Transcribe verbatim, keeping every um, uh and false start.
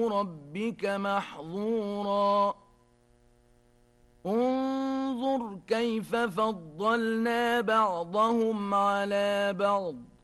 ربك محظورا انظر كيف فضلنا بعضهم على بعض